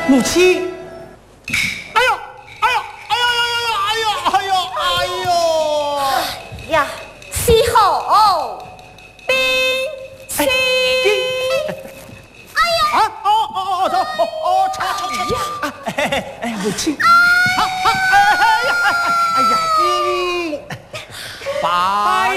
母亲。 哎呦，哎呦，哎呦，哎呦，哎呦，哎呦， 哎呀，伺候兵sĩ。哎呀！ 啊，吵！ 哎，母亲。 哎呀，兵，拜